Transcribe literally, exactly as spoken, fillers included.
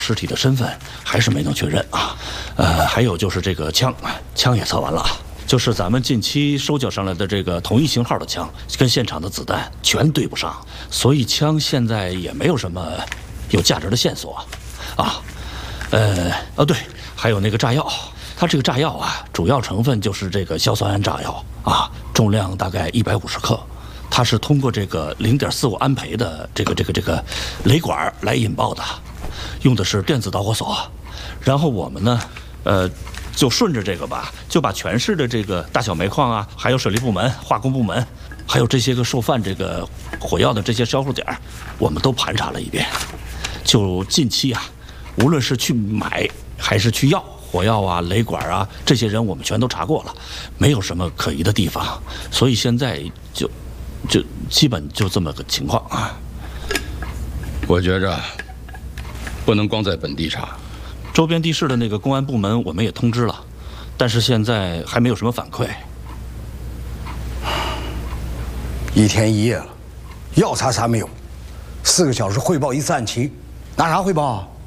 尸体的身份还是没能确认啊。呃，还有就是这个枪，枪也测完了，就是咱们近期收缴上来的这个同一型号的枪，跟现场的子弹全对不上，所以枪现在也没有什么有价值的线索啊。呃，哦对，还有那个炸药。 它这个炸药啊，主要成分就是这个硝酸铵炸药啊，重量大概一百五十克。它是通过这个零点四五安培的这个这个这个雷管来引爆的，用的是电子导火索。然后我们呢，呃，就顺着这个吧，就把全市的这个大小煤矿啊，还有水利部门、化工部门，还有这些个受犯这个火药的这些销售点，我们都盘查了一遍。就近期啊，无论是去买还是去要。 火药啊，雷管啊，这些人我们全都查过了，没有什么可疑的地方，所以现在就，就基本就这么个情况啊。 我觉着不能光在本地查， 周边地市的那个公安部门我们也通知了，但是现在还没有什么反馈。 一天一夜了，要查啥没有？四个小时汇报一次案情，拿啥汇报啊？